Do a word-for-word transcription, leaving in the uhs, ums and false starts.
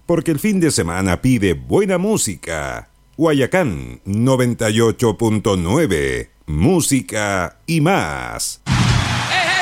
porque el fin de semana pide buena música. Guayacán noventa y ocho punto nueve, música y más.